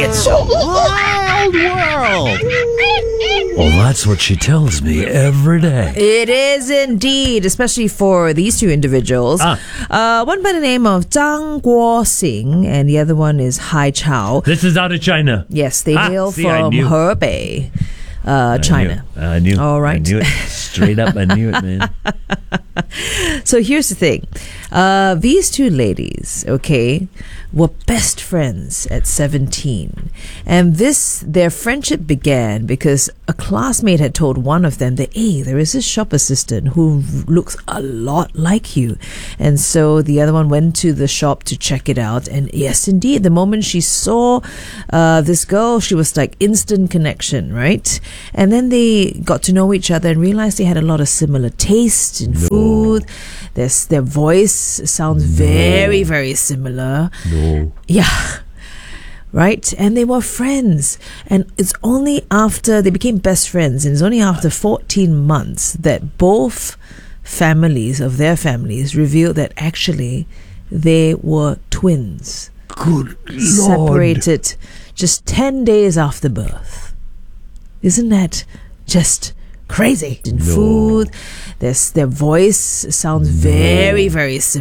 It's a wild world. Well, that's what she tells me every day. It is indeed, especially for these two individuals. One by the name of Zhang Guoxing and the other one is Hai Chao. This is out of China. Yes, they hail see, I from knew. Hebei, China. I knew. All right. I knew it. Straight up, I knew it, man. So here's the thing. These two ladies, okay, were best friends at 17. And their friendship began because a classmate had told one of them that, hey, there is this shop assistant who looks a lot like you. And so the other one went to the shop to check it out. And yes, indeed, the moment she saw this girl, she was like instant connection, right? And then they got to know each other and realized they had a lot of similar tastes in food. Their voice sounds very, very similar. No. Yeah. Right? And they were friends. And it's only after they became best friends, and it's only after 14 months that both families of their families revealed that actually they were twins. Good Lord. Separated just 10 days after birth. Isn't that just crazy? In food, their voice sounds very, very similar.